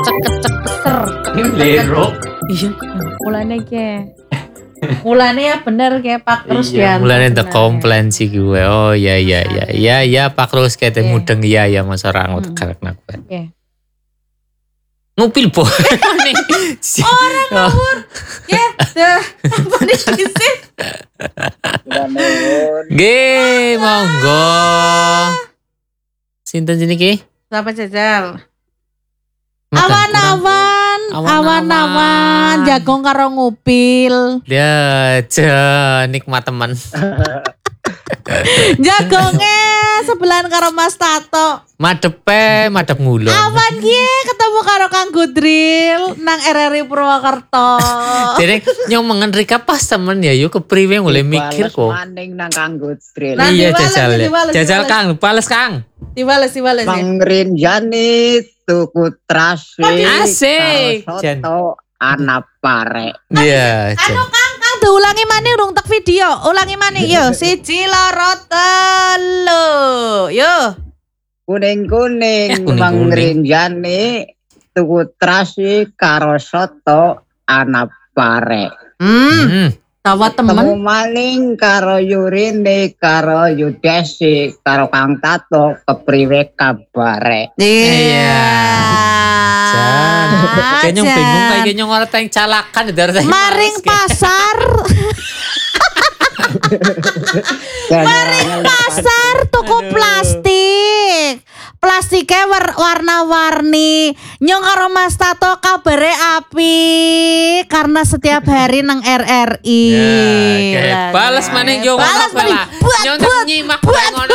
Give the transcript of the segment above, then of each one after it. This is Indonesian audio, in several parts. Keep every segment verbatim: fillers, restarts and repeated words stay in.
kecek kecek keker. Ini lero. Iya, mulane ke. Mulane ya bener kayak Pak terus iya, ya. Mulane the komplain sih gue. Oh iya iya iya. Iya iya Pak terus kayak yeah. mudeng iya ya Mas orang hmm. tegarak nak gue. Yeah. Ngupil po. Orang ngawur. Ya, dah. Apa dikisin? Ge, monggo. Sinten jenenge? Siapa Jajal? Awan-awan, awan-awan, jagung karo ngupil. Ya, aja nikmat teman. Jagongnya sebelahan karo Mas Tato. Madepe, madep ngulon. Awan ki ketemu karo Kang Gudril nang R R I Purwokerto. Jadi nyomongan Rika pas temen ya, yuk kepriwe mulai mikir kok. Maning nang Kang Gudril. Iya jajal ya. Jajal Kang, bales Kang. Dibales, dibales ya. Bang Rinjani tuku trasi. Asik. Soto anak pare. Iya. Anu Kang, Kang diulangi maneh urung tek video. Ulangi maneh yo. Siji loro telu. Yo. Kuning-kuning Bang Rinjani tuku trasi karo soto anak pare. Hmm. Tawa temen. Temu maling karo Yurine karo Yudesi karo Kang Tato kepriwe kabare. Iya. Kayaknya bingung kayaknya ngerti yang calakan dari Maring pasar. Maring pasar tuku plastik. Plastiknya war- warna-warni. Nyong karo Mas Tato kabare api karena setiap hari nang R R I. Ya, balas maneh yo balas maneh. Nyong nyimak ngono.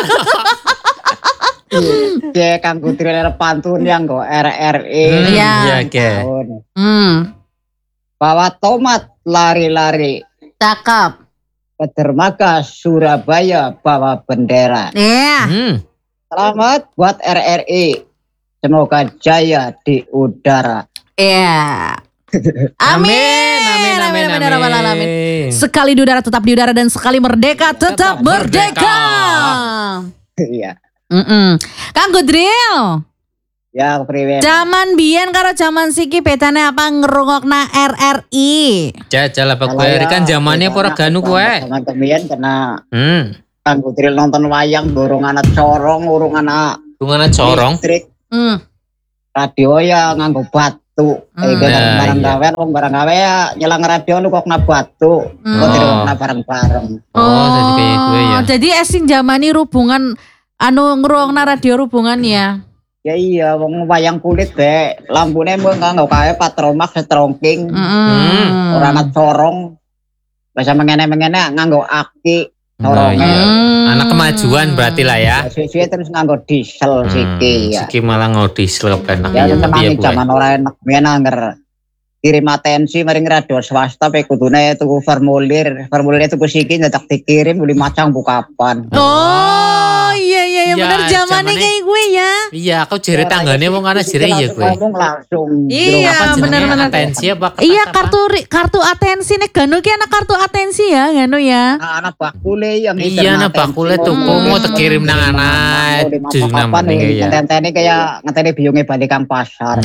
Oke, Kang Gudril pantun yang go R R I. Iya, oke. Hmm. Bawa tomat lari-lari. Cakep. Ke dermaga Surabaya bawa bendera. Iya. Hmm. Selamat buat R R I. Semoga jaya di udara. Iya. Amin. Amin, amin, amin, amin, amin. Sekali di udara tetap di udara dan sekali merdeka tetap, tetap merdeka. Iya. Mm-mm. Kang Gudril. Ya, priwe. Zaman biyen karo zaman siki bedane apa ngerungokna R R I? Jajal apa kowe kan zamannya ora ganu kowe. Zaman kemudian kena Hmm. Kang Gudril nonton wayang dorong anak corong, urung anak Dungan corong. listrik. Hmm. Radio ya nganggo batu. Hmm. Eh Nah, barang iya. gawean wong barang gawe ya nyelang radio lu kok kena batu. Hmm. Kok Oh. dirungokna bareng-bareng. Oh, jadi kayak gue ya. Jadi esing zamani hubungan anu ngrungokna radio hubungan ya. Ya iya wong wayang kulit be. Lampune mung nganggo kae patromak setrongking. Hmm. Ora ana corong. Bahasa mengene-mengene nganggo aki. Oh, Corongnya. iya. Hmm. Anak kemajuan berarti lah ya. Suwe terus nganggo diesel Hmm, siki ya. Siki malah ngodisel kepenak Ya ya. teman zaman ora enak biyen anger kirim atensi maring radio swasta pe kudune tuku formulir, formulir tuku siki nyetak dikirim beli macang bukapan. Oh, iya iya iya Ya, bener zamane zamane- kayak gue ya. Iya, aku jere tanggane wong ana jere iya gue. Ngomong langsung. Iya, Apa jenenge? bener-bener. Atensi apa? kertas Iya apa? kartu ri- kartu atensi nek ganu ki anak kartu atensi ya ganu ya. Anak bakule yang Iya, anak bakule tuh mau tekirim nang anak jujur namanya ya. Ngenteni kayak ngenteni biyunge balik kang pasar.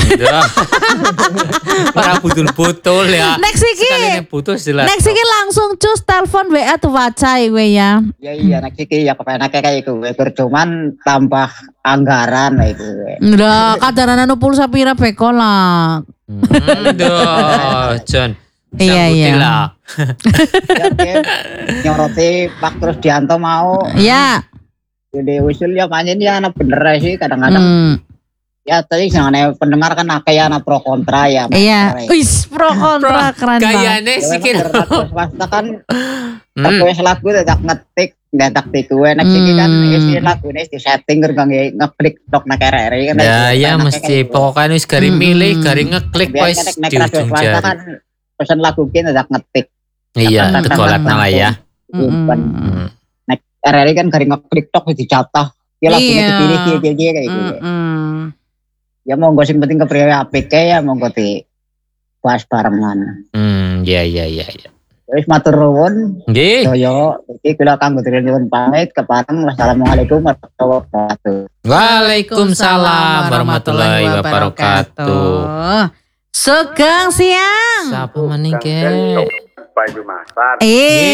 Para butul-butul ya. Next iki. Sekalian putus jelas. Next iki langsung cus telepon W A tuh wacai gue ya. Ya iya nek iki ya kepenake kayak iku cuman tambah anggaran iku. Nggak kadaran anu pulsa pira bekolak. Hmm, Duh, John. Iya, iya. Lah. Ya Kim, nyoroti Pak terus Dianto mau. Ya. Jadi usul ya panjen ya anak bener sih kadang-kadang. Hmm. Ya tadi jangan pendengar kan akeh anak pro kontra ya. Mas. Iya. Wis pro kontra keren banget. Gayane Ya, sikit. memang swasta kan Hmm. aku wis lagu tak ngetik ngetak di gue nek iki kan Hmm. isi lagu ini di setting kangge ngeklik tok nek R R I kan. Ya, ya mesti pokoknya wis garing Hmm. milih, garing ngeklik Biar wis nek nek di radio ujung swasta jari. kan pesan lagu ki tak ngetik. Iya, tak- tak- tegolakna lah ya. Mm-mm. Hmm. Nek R R I kan garing ngeklik tok wis dicatat. Ya lagunya Iya. dipilih iki kayak gitu. Mm-mm. Ya monggo sing penting kepriwe A P K ya monggo di bahas barengan. Hmm, ya ya ya ya. Wis matur nuwun. Nggih. Saya iki kula kanggo nyuwun pamit kepareng. Wassalamualaikum warahmatullahi wabarakatuh. Waalaikumsalam warahmatullahi wabarakatuh. Sugeng siang. Siapa maning ke? Banyu Masan.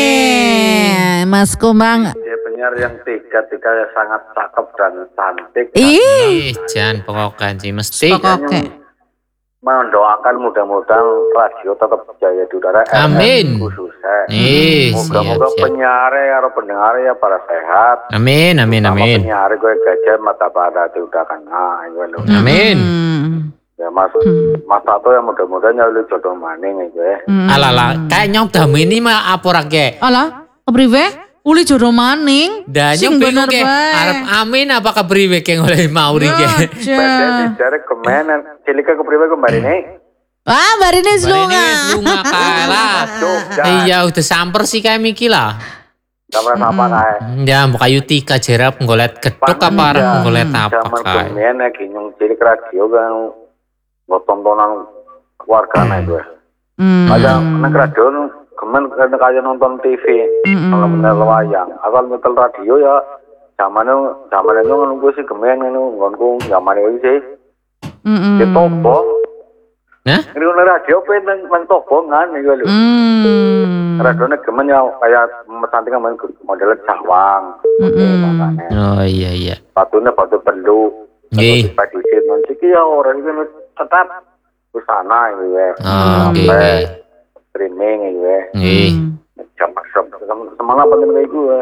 Eh, Mas Kumang. Dia penyiar yang tiga-tiga sangat cakep dan cantik. Ih, Ih, jangan pokokan sih mesti. Pokoke. Mendoakan mudah-mudahan radio tetap jaya di udara. Amin. Khususnya. Ih, Moga-moga siap, siap. penyiar atau pendengar ya para sehat. Amin, amin, Sama amin. penyiar gue gajah mata pada di udara kena. Amin. Hmm. Ya mas, mas Tato yang mudah-mudahan nyali jodoh maning gue. Hmm. Alala, kayaknya udah ini mah apa rage? Alah, kepriwe? Uli jodoh maning. Dan Sing yang bingung bener ke bae. Arab amin apa kepriwe ke oleh Mauri ke? Aja. Beda di kemenan, cilika kepriwe kembali nih. Ah, barine Ini slunga. lunga kalah. Jogja. Iya udah samper sih kayak Miki lah. Sama apa kayak. Ya buka yutika jerap ngolet gedok apa arep ngolet apa Zaman kae. kemen ya ginyung cilik radio kan buat tontonan keluarga nih gue. Hmm. Ada nang radio kemen kadang kayak nonton T V kalau bener wayang. Asal nyetel radio ya zamannya zamannya itu kan gue sih kemen itu ngonku zamannya itu sih. Mm-mm. Di topong. Nah? Ini nang radio pe nang nang topongan nih gue lho. Hmm. Radionya kemen ya kayak mesanting kan model cawang. Mm-mm. Oh iya iya. Batunya batu perlu. Nggih. Prediksi nanti ya orang itu tetap ke sana ini ya. Oh, nggih, Sampai nggih. streaming ini ya. Nggih. Jam semangat penting itu ya.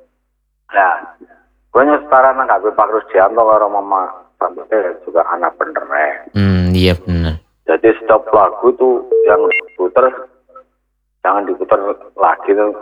Nah, gue nya setara nang Pak Rusdianto karo Mama Sampai juga anak bener ya. Hmm, iya benar. Jadi setiap lagu tuh yang diputer jangan diputer lagi tuh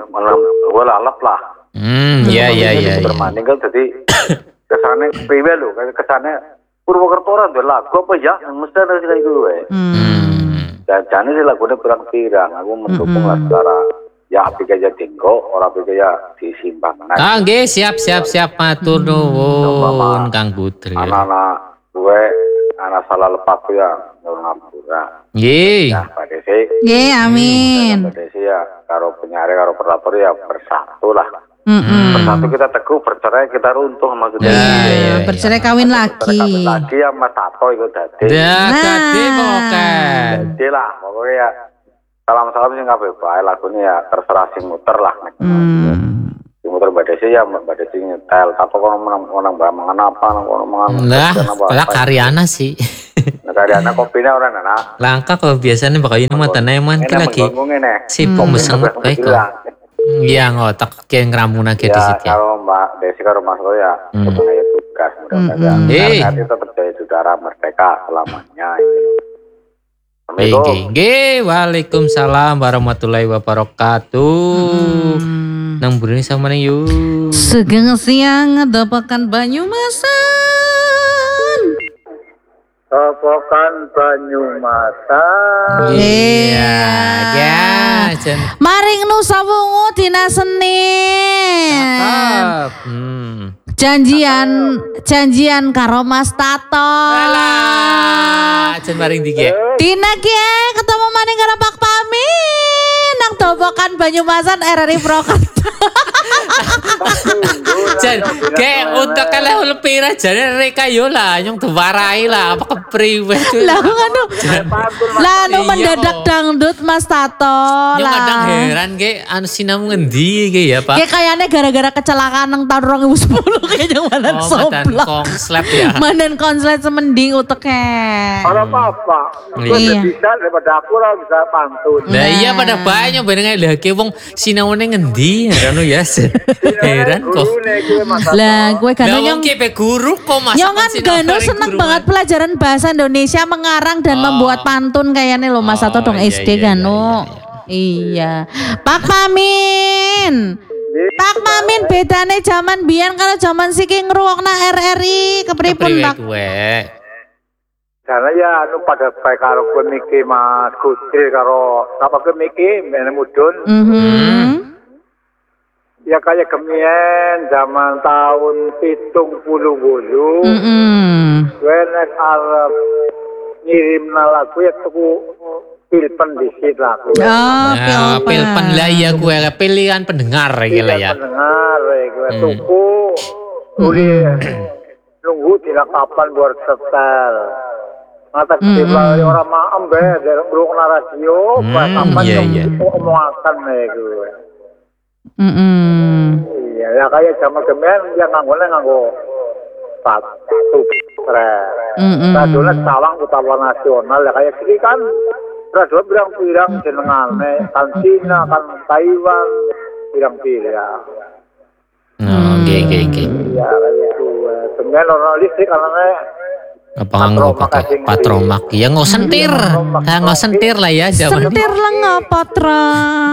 gue lalap lah. Hmm, iya iya iya. Diputer maning kan jadi kesannya priwe lho, kesannya Purwokerto ora ndek lagu apa ya? Mesti ada sing kayak gue. Hmm. Dan jane sih lagunya pirang-pirang, aku mendukung lah secara ya apik aja dinggo, ora apik aja disimbang. Ah, nggih, siap siap siap matur nuwun Kang Putri. Anak-anak gue, anak salah lepasku ya ngapura. Nggih. Ya, Pak Desi. Nggih, amin. Pak Desi ya, karo penyiar karo operator ya bersatu lah. Mm-mm. Bersatu kita teguh, bercerai kita runtuh maksudnya. Ya, ya, ya. Bercerai kawin lagi. Bercerai lagi ya Mas Tato itu dadi. Dah Nah. tadi pokokan. Jadi lah, pokoknya ya salam-salam sih nggak baik lagunya ya terserah sing muter lah. Hmm. Sing muter Mbak Desi ya Mbak Desi nyetel. Tato kalau menang menang mbak mangan apa, kalau mangan. Nah, kalau karyana sih. Negara anak kopinya orang anak. Langka kalau biasanya bakal ini mah teneman ki lagi. Si Hmm. pemesan baik kok. Iya ngotak kayak ngeramun aja di Ya situ. kalau Mbak Desi kalau Mas Lo ya Hmm. sebenarnya tugas mudah-mudahan. Hmm. Eh. Nanti tetap jadi saudara merdeka selamanya. Nggih, nggih, nggih. Waalaikumsalam warahmatullahi wabarakatuh. Hmm. Nang burine sama nih yuk. Sugeng siang ngedopakan banyu masan. Topokan banyu mata. Iya, ya. Jen. Maring nusa wungu dina Senin. Cakep. Hmm. Janjian janjian karo Mas Tato. Alah, jen maring dige. Dina kie ketemu maning karo Pak Pamin nang dobokan Banyumasan R R I Purwokerto. Jen, kayak untuk kalau lepira jane reka yo lah, nyong tuwarai lah, apa kepriwe tuh. Lah ngono. Lah anu Iya, mendadak kok. dangdut Mas Tato. Nyong kadang Lah. heran ge anu sinamu ngendi ge ya, Pak. Kayak kayaknya gara-gara kecelakaan nang tahun dua ribu sepuluh kayaknya manan Oh, madan soblak. konslet ya. Manan konslet semending uteknya. Kalau apa-apa, gue Iya. bisa daripada aku lah bisa pantun. Lah iya pada banyak bener lah ke wong sinaune ngendi anu ya. Heran kok. Lah gue kan Lah nyong wong ke pe guru kok masa Nyong kan Gano seneng banget pelajaran bahasa Indonesia mengarang dan Oh. membuat pantun kayaknya loh Mas Oh, Tato dong iya, S D iya, Gano. Iya. Pak Mamin. Pak Mamin bedane zaman biyen kalau zaman siki ngrungokna R R I kepripun Pak? Gue. Karena ya anu pada baik karo kowe mikir Mas Kudri karo apa kowe mikir mene mudun Mhm. ya kayak kemien zaman tahun pitung puluh wolu Mhm. kowe nek arep ngirim lagu ya tuku Pilpen disit lah. Oh, Ya, pilpen lah ya gue pilihan pendengar iki lah ya. Pendengar gue Hmm. tuku. Uli nunggu tidak kapan buat setel. Ngata kita orang maem be dari burung radio, Hmm, pas kapan iya, iya. omongan gue. Mm-mm. Iya, ya kayak zaman kemen yang nganggone nganggo satu tre. Mm-mm. Radionya Cawang utama nasional ya kayak sini kan radio pirang-pirang jenengane kan Cina kan Taiwan pirang-pirang. Oh, nggih nggih nggih. Iya kayak itu. Kemen orang listrik karena Apa nganggo pakai patromak? Ya nggak sentir. Ya nggak sentir lah ya zaman. Sentir lah ngapa tra?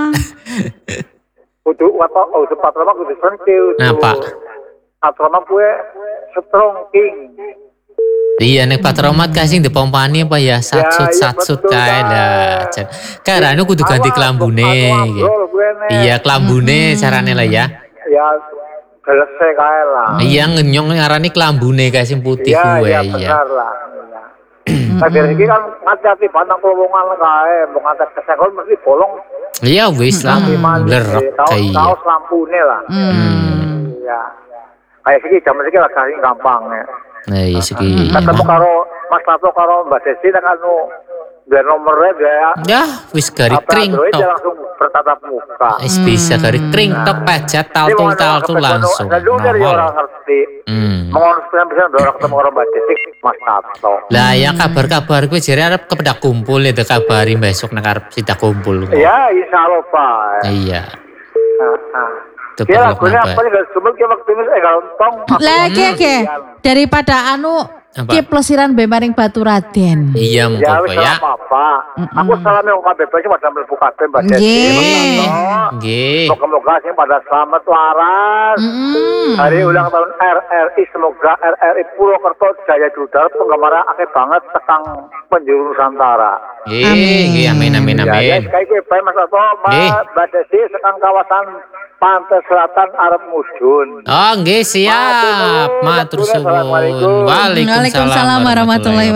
kudu apa oh patromak kudu sentil. Napa? Patromak gue strong king. Iya nek patromat kasih di pompani apa ya satsut iya, satsut betul, kae lah. Karena kudu ganti kelambune. gitu. Iya kelambune carane lah ya. Ya selesai kae lah. Iya ngenyong ngarani kelambune kae sing putih Iya, kuwe iya iya. benar lah. Nah, dari ini kan hati-hati pandang pelowongan kae, mau ngatas kesekol mesti bolong. Iya wis lah lerok kae. Kaos lampune lah. Hmm. Iya. Kayak sini zaman sini lah kasih gampang ya. Nah iya segi. Ketemu karo Mas Tato karo Mbak Desi kan anu biar nomornya dia Ya wis garis kring Android dia tok. langsung bertatap muka. Wis bisa garis kring tok pejat taltul taltul langsung. Nah, dulu dari orang Nongol. ngerti. Hmm. Mengonspirasi bisa orang ketemu orang Mbak Desi Mas Tato. Lah ya kabar-kabar gue jare arep kepada kumpul itu kabari besok nek arep sida kumpul. Ya, insya Allah Pak. Iya. Nah, nah. Itu Ya, perlu lagunya apa? apa nih? Gak sebel kayak waktu ini eh kalau tong. Lagi ke daripada anu Apa? ki plesiran be maring batu Raden. Iya Ya, monggo wis ya. salah apa. Aku salam yang K B P sih pada mlebu kabeh Mbak Desi. Nggih. Mas Tato. Nggih. Moga-moga sih pada selamat waras. Mm-mm. Hari ulang tahun R R I semoga R R I Purwokerto Jaya Dudar penggemarnya akeh banget tekang penjuru Nusantara. Nggih, nggih amin amin Ya, ya, amin. sekali gue baik Mas Tato, Nggih. Mbak Mbak Desi sekang kawasan Pantai Selatan Arab Mudun. Oh nggih siap. Matur suwun. Assalamualaikum. Waalaikumsalam warahmatullahi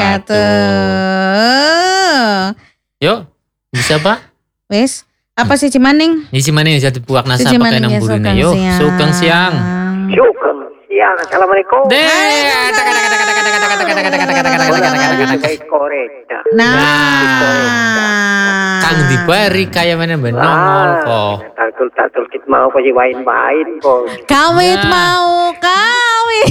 wabarakatuh. Yuk, bisa Pak? Wis, apa sih Cimaning? Ini mana yang jadi buak nasa Cimaning pakai ya, namburine. sugeng Yuk, siang. sugeng siang. Sugeng siang, assalamualaikum. Deh. Baik koreda. Nah, Kang dibari kayak mana benongol kok. Tatul tatul kit mau pasti wain-wain kok. kawit mau kawit.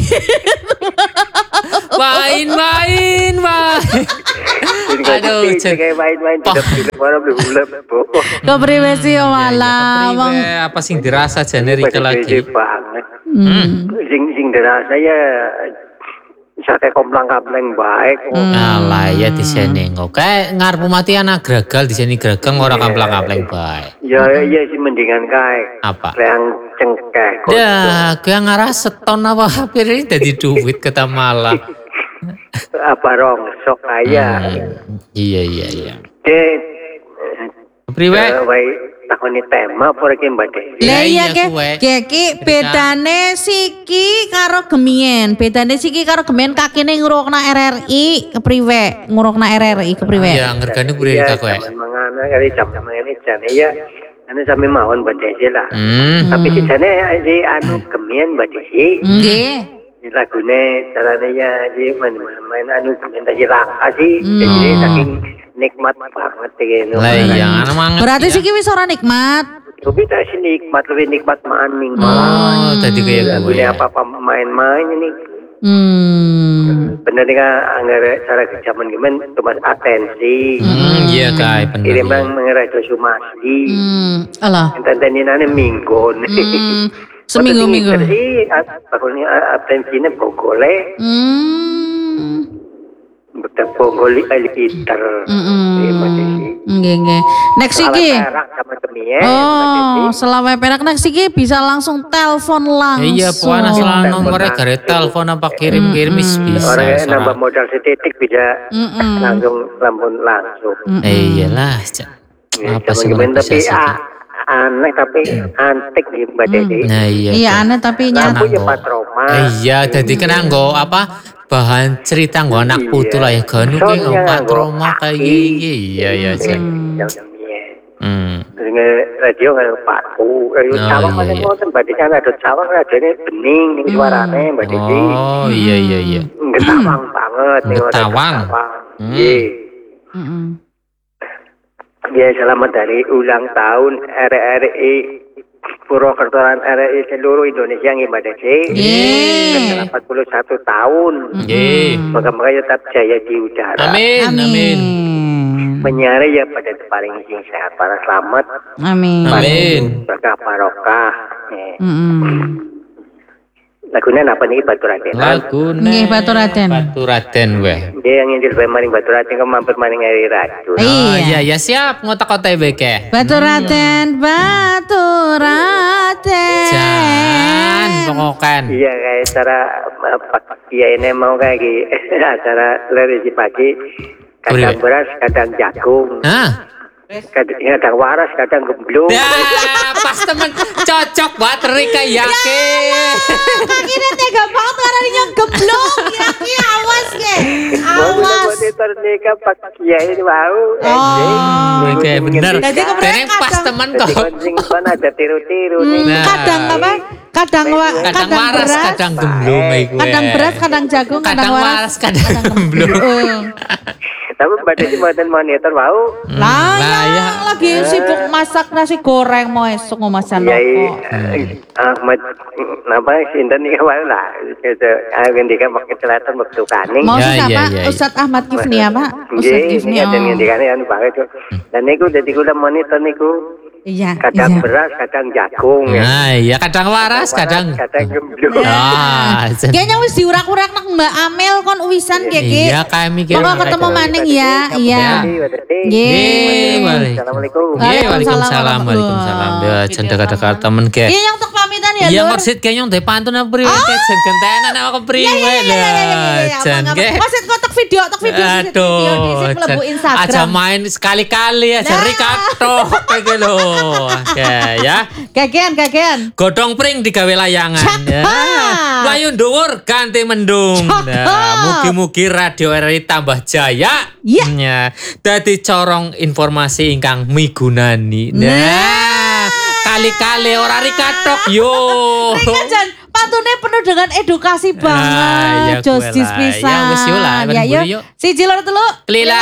Main main main. Aduh, cek. kayak wain-wain Pah. tidak tidak mana belum belum. Kepriwe sih malah wong. Kepriwe, apa sing dirasa generika lagi? banget. Hmm. Sing sing dirasa ya sate komplang kapleng baik. Alah ya di sini kok. Kayak ngarep mati anak gregal di sini gregang orang kamplang-kamplang bae. Ya ya sih mendingan kae. Apa? Yang cengkeh. Ya, gue ngaras seton apa hampir ini jadi duit kata malah. Apa rong sok kaya. Hmm, Iya iya iya. De Priwe? wae takoni tema apa iki Mbak Desi. Lah iya, iya ke, kuwe. ke ki bedane siki karo gemien. Bedane siki karo gemien kakine ngurukna R R I kepriwe? Ngurukna R R I kepriwe? Iya, ngergane kuwi Iya, kak kowe. zaman mangana kali jam-jam ini jane ya. Ane sampe mawon Mbak Desi lah. Hmm. Tapi si jane si anu gemien Mbak Desi. Nggih. Di lagune carane ya di main anu gemien tadi langka sih. Jadi saking nikmat banget iki. Lah iya, ana mangan. Berarti siki wis ora nikmat. Tapi tak sih nikmat lebih nikmat maning Oh, malah. tadi kayak gue. Lagune apa-apa main-main ini. Hmm. Bener nih kan anggar cara kejaman gimana cuma atensi. Hmm, iya kai bener. Kirim iya. bang mengerai ke Sumasi. Hmm. Alah. Enten ini minggu. Hmm. Seminggu-minggu. Sih, bakulnya atensinya pokoknya. Hmm. Betul pokoknya ali iter. Hmm. Nggih nggih. Next iki. Perak sama kemien. Oh, selama perak next iki bisa langsung telepon langsung. Iya, puana selalu nomornya gare telepon apa kirim-kirim wis bisa. Orangnya Sarah. nambah modal setitik bisa Mm-mm. langsung lampun langsung. Eh iyalah, Cak. Ya, Apa sama sih gimana bisa tapi sih? ah, aneh tapi antik ya Mbak Dede. Nah iya. Iya aneh tapi nyata. Aku ya patroma. Iya, jadi kena nggo apa bahan cerita nggo anak putu lah ya ganu ki Soalnya patroma nggo kayak aki. iya iya Jan. Hmm. Dengan radio nggak paku, radio Oh, cawang iya, macam iya. macam, Mbak Dede kan ada cawang radione bening nih suarane Mbak Dede. Oh iya iya iya. Getawang banget nih orang Getawang. Getawang. Hmm. Iya. Mm-mm. Ya selamat dari ulang tahun R R I Purwokerto dan R R I seluruh Indonesia nih Mbak Dede. Yeay. empat puluh satu tahun. Ye. Moga-moga ya tetap jaya di udara. Amin amin. Amin. Penyiar ya pada paling sing sehat para selamat. Amin. Amin. Berkah barokah. Eh, Mm-mm. Lagunya apa nih Batu Raden? Lagune Nggih, Baturaden. Baturaden weh. Dia yang nyindir bae maning Batu Raden kok mampir maning hari radio. Oh Iya. iya ya siap ngotak O T B ke. Baturaden, Baturaden. Jan pokokan. Iya kayak cara apa dia ini mau kayak gini acara televisi pagi kadang Beri, beras kadang jagung Hah? kadang, kadang waras kadang gemblung. Ya, pas temen cocok banget Rika yakin. Kaki ini tega banget karena dia yang geblok. Kira-kira awas ke. Mau Awas. monitor nikah pak kiai ini mau. Oh. Oke bener. Jadi kemudian Tereng pas kadang- temen Jadi kok. kencing kan ada tiru-tiru Hmm, nih. Nah. kadang apa? Kadang wa- Kadang kadang waras, beras. kadang gemblung iku. Kadang beras, kadang jagung, kadang, Kadang waras, kadang gemblung. Eh. Tapi mbak Desi buatan monitor mau. Lah Lah, ya, ya. lagi sibuk masak nasi goreng mau esok mau masak Kiai loko. Hmm. Ahmad napa sinten nih kawan lah. Itu aku ngendikan pakai celatan waktu kaning. Mau Ya, sih ya, Pak? ya, ya. Ustadz Ahmad Kifni ya Pak? Ustadz Nggih, Kifni. iya dan Oh. ngendikane anu banget tuh. Dan niku dadi kula monitor niku Iya. kadang iya. beras, kadang jagung ya. Nah, iya kadang waras, kadang kadang gemblung. ah, jen- Kayaknya wis diurak-urak nak Mbak Amel kon wisan keke. iya kayak mikir. Pokoknya ketemu maning ya, iya. Nggih, balik. Assalamualaikum. Nggih, Waalaikumsalam, Waalaikumsalam. Waalaikumsalam. Ya, jen dekat-dekat temen ke. Iya yang untuk pamitan ya, Iya, Lur. maksud kayaknya untuk pantun apa priwe ke jen gentenan apa priwe Iya, iya, iya, iya, iya. Jen Apa, ke. apa. Maksud kotak video, kotak video, video, Aduh, di sini mlebu jen, Instagram. aja main sekali-kali aja Nah. rikatok kayak gitu. Oke ya. Gagian, gagian. Godong pring digawe layangan ya. Cakep. Melayu dhuwur ganti mendung. Cakep. Nah, mugi-mugi Radio R R I tambah jaya. Iya. Ya, dadi corong informasi ingkang migunani. Nah, Nah. kali-kali ora rikatok yo. Rika Jan, pantunnya penuh dengan edukasi Ah, banget. iya, Jos gue lah. pisan. Ya, wis yo lah, Ya, bari yuk. yuk. Siji loro telu. Lila